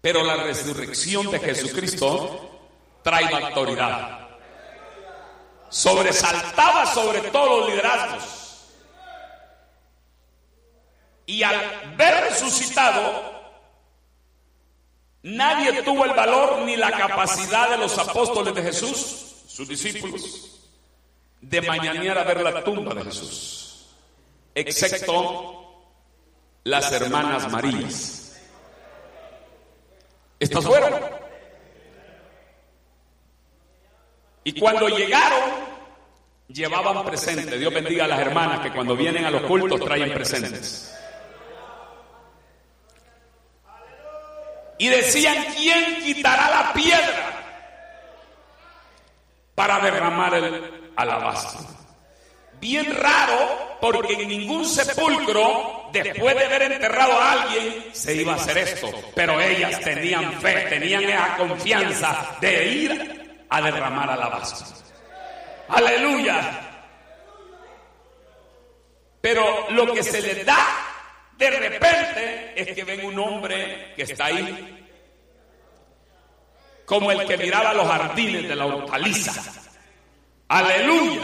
Pero la resurrección de Jesucristo trae autoridad. Sobresaltaba sobre todos los liderazgos. Y al ver resucitado, nadie tuvo el valor ni la capacidad de los apóstoles de Jesús, sus discípulos, de mañanear a ver la tumba de Jesús, excepto las hermanas Marías. Estas fueron. Y cuando llegaron, llevaban presentes. Dios bendiga a las hermanas que cuando vienen a los cultos traen presentes. Y decían: ¿quién quitará la piedra para derramar el alabastro? Bien raro, porque en ningún sepulcro, después de haber enterrado a alguien, se iba a hacer esto. Pero ellas tenían fe, tenían esa confianza de ir a derramar alabastro. ¡Aleluya! Pero lo que se les da de repente es que ven un hombre que está ahí, como el que miraba los jardines de la hortaliza. ¡Aleluya!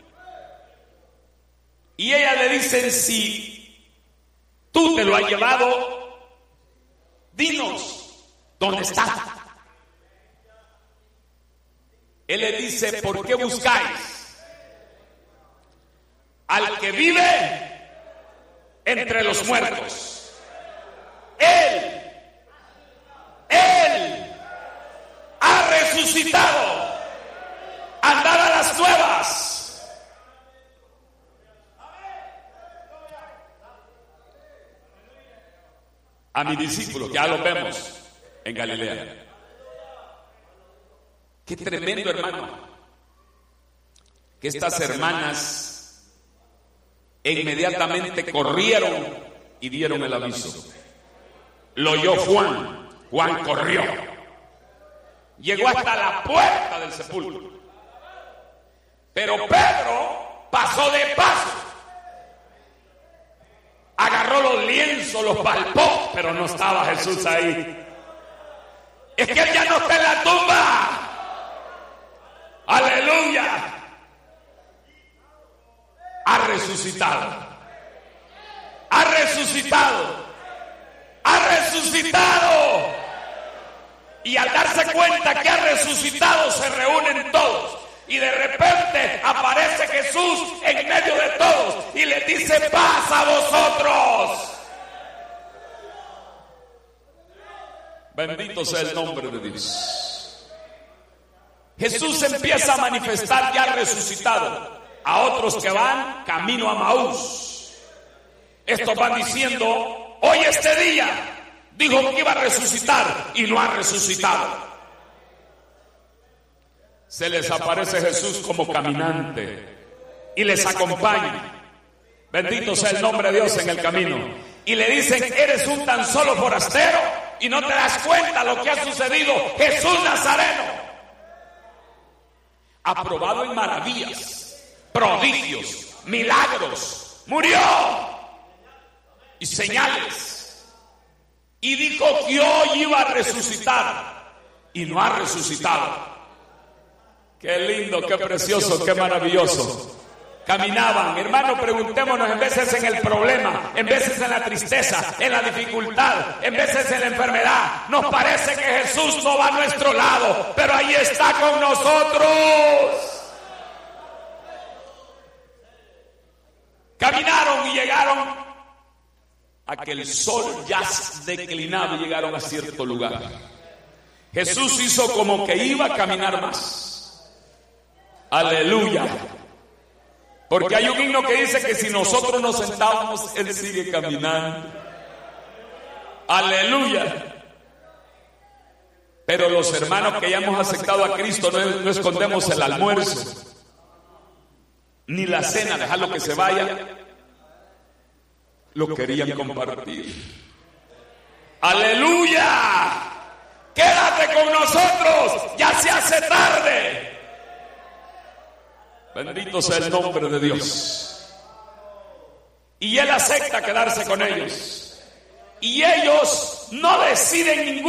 Y ella le dice: si tú te lo has llevado, dinos dónde está. Él le dice: ¿por qué buscáis al que vive entre los muertos? Él ha resucitado. Andad a las nuevas. A mi discípulo, que ya lo vemos en Galilea. Qué tremendo, hermano, que estas hermanas inmediatamente corrieron y dieron el aviso. Lo oyó Juan. Juan corrió. Llegó hasta la puerta del sepulcro. Pero Pedro pasó de paso. Agarró los lienzos, los palpó, pero no estaba Jesús ahí. Es que él ya no está en la tumba. ¡Aleluya! Ha resucitado. Ha resucitado. Ha resucitado. Y al darse cuenta que ha resucitado, se reúnen todos. Y de repente aparece Jesús en medio de todos y les dice: paz a vosotros. Bendito sea el nombre de Dios. Jesús empieza a manifestar ya resucitado a otros que van camino a Maús. Estos van diciendo: hoy este día dijo que iba a resucitar y no ha resucitado. Se les aparece Jesús como caminante y les acompaña. Bendito sea el nombre de Dios en el camino. Y le dicen: eres un tan solo forastero y no te das cuenta lo que ha sucedido. Jesús Nazareno, aprobado en maravillas, prodigios, milagros, murió y señales. Y dijo que hoy iba a resucitar y no ha resucitado. Qué lindo, qué precioso, qué maravilloso. Caminaban, hermano, preguntémonos en veces en el problema, en veces en la tristeza, en la dificultad, en veces en la enfermedad. Nos parece que Jesús no va a nuestro lado, pero ahí está con nosotros. Caminaron y llegaron a que el sol ya declinaba y llegaron a cierto lugar. Jesús hizo como que iba a caminar más. Aleluya. Porque hay un himno que dice que si nosotros nos sentábamos, Él sigue caminando. Aleluya. Pero los hermanos que ya hemos aceptado a Cristo no escondemos el almuerzo ni la cena, dejarlo que se vaya. Lo querían compartir. Aleluya. Quédate con nosotros, ya se hace tarde. Bendito sea el nombre de Dios. Y Él acepta quedarse con ellos. Y ellos no deciden ningún